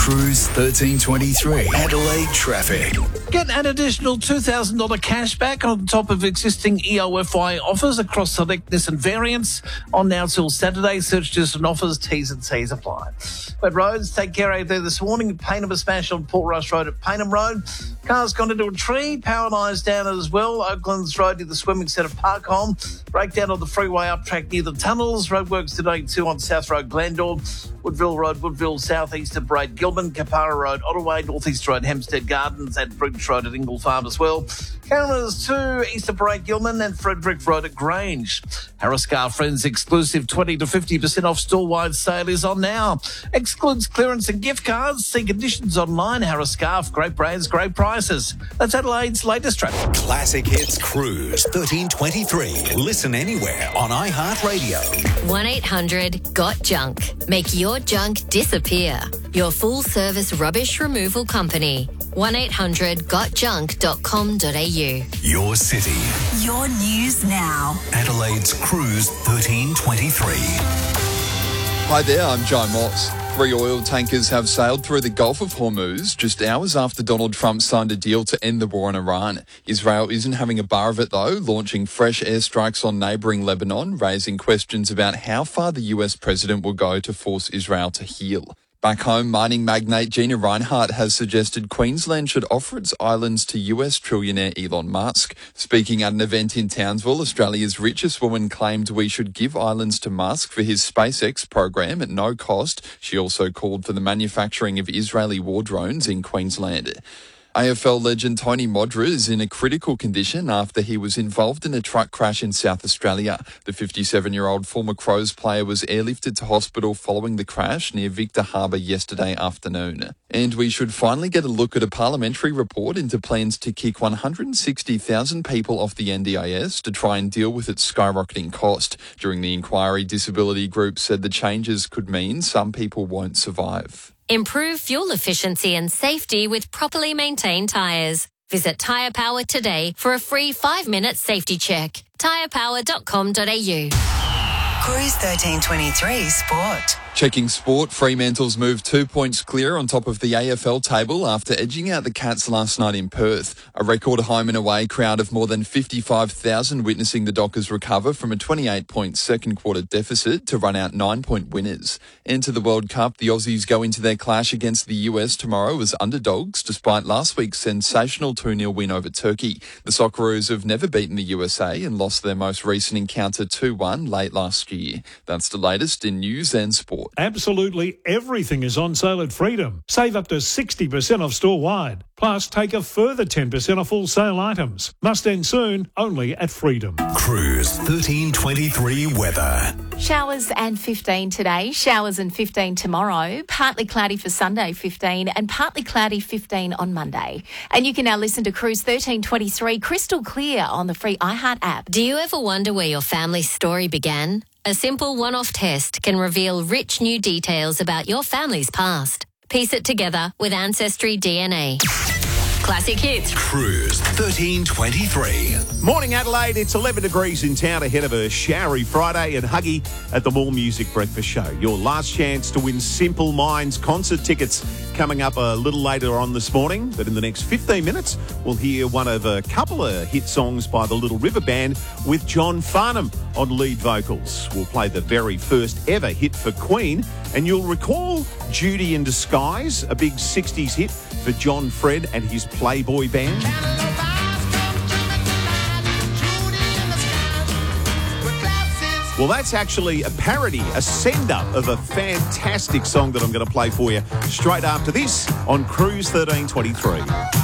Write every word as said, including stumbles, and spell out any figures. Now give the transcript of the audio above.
Cruise thirteen twenty-three, Adelaide traffic. Get an additional two thousand dollars cash back on top of existing E O F Y offers across select Nissan variants on now till Saturday. Search just on offers, T's and C's apply. But roads, take care out there this morning. Payneham a smash on Port Rush Road at Payneham Road. Car's gone into a tree. Power lines down as well. Oaklands Road near the swimming centre, Parkholm. Breakdown on the freeway up track near the tunnels. Roadworks today too on South Road, Glandore. Woodville Road, Woodville, South East of Braid, Gilman, Kapara Road, Ottaway, North East Road, Hempstead Gardens, and Bridge Road at Ingle Farm as well. Cameras to East of Braid, Gilman, and Frederick Road at Grange. Harris Car Friends exclusive twenty to fifty percent off store-wide sale is on now. Excludes clearance and gift cards. See conditions online. Harris Scarf, great brands, great prices. That's Adelaide's latest traffic. Classic Hits Cruise thirteen twenty-three. Listen anywhere on iHeartRadio. one eight hundred got junk. Make your junk disappear. Your full-service rubbish removal company. one eight hundred got junk dot com dot a u. Your city. Your news now. Adelaide's Cruise thirteen twenty-three. Hi there, I'm Joe Moss. Three oil tankers have sailed through the Gulf of Hormuz just hours after Donald Trump signed a deal to end the war in Iran. Israel isn't having a bar of it, though, launching fresh airstrikes on neighbouring Lebanon, raising questions about how far the U S president will go to force Israel to heal. Back home, mining magnate Gina Rinehart has suggested Queensland should offer its islands to U S trillionaire Elon Musk. Speaking at an event in Townsville, Australia's richest woman claimed we should give islands to Musk for his SpaceX program at no cost. She also called for the manufacturing of Israeli war drones in Queensland. A F L legend Tony Modra is in a critical condition after he was involved in a truck crash in South Australia. The fifty-seven-year-old former Crows player was airlifted to hospital following the crash near Victor Harbour yesterday afternoon. And we should finally get a look at a parliamentary report into plans to kick one hundred sixty thousand people off the N D I S to try and deal with its skyrocketing cost. During the inquiry, disability groups said the changes could mean some people won't survive. Improve fuel efficiency and safety with properly maintained tyres. Visit Tyre Power today for a free five-minute safety check. tyre power dot com dot a u. Cruise thirteen twenty-three Sport. Checking sport, Fremantle's moved two points clear on top of the A F L table after edging out the Cats last night in Perth. A record home and away crowd of more than fifty-five thousand witnessing the Dockers recover from a twenty-eight point second quarter deficit to run out nine point winners. Into the World Cup, the Aussies go into their clash against the U S tomorrow as underdogs despite last week's sensational two nil win over Turkey. The Socceroos have never beaten the U S A and lost their most recent encounter two one late last year. That's the latest in news and sport. Absolutely everything is on sale at Freedom. Save up to sixty percent off store-wide. Plus, take a further ten percent off all sale items. Must end soon, only at Freedom. Cruise thirteen twenty-three weather. Showers and fifteen today, showers and fifteen tomorrow, partly cloudy for Sunday fifteen and partly cloudy fifteen on Monday. And you can now listen to Cruise thirteen twenty-three crystal clear on the free iHeart app. Do you ever wonder where your family's story began? A simple one-off test can reveal rich new details about your family's past. Piece it together with Ancestry D N A. Classic Hits. Cruise thirteen twenty-three. Morning Adelaide, it's eleven degrees in town ahead of a showery Friday and Huggy at the Mall Music Breakfast Show. Your last chance to win Simple Minds concert tickets coming up a little later on this morning. But in the next fifteen minutes, we'll hear one of a couple of hit songs by the Little River Band with John Farnham on lead vocals. We'll play the very first ever hit for Queen. And you'll recall Judy in Disguise, a big sixties hit for John Fred and his Playboy band. Well, that's actually a parody, a send-up of a fantastic song that I'm going to play for you straight after this on Cruise thirteen twenty-three.